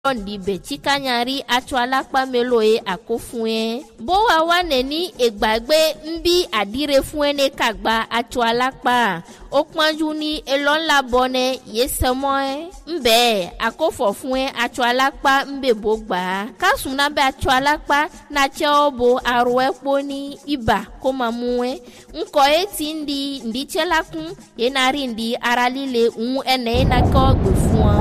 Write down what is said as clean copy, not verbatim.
Ndi bechika nyari atwalakpa meloe akofue bo wa waneni egbagbe mbi adire fuene kagba atwalakpa okpanju ni elon labone yesemoe mbe akofo fue atwalakpa mbe bogba kasuna be atwalakpa na cheobo arwepo ni iba komamue nko eti ndi chelakun yenari ndi aralile ene na ko gbefuan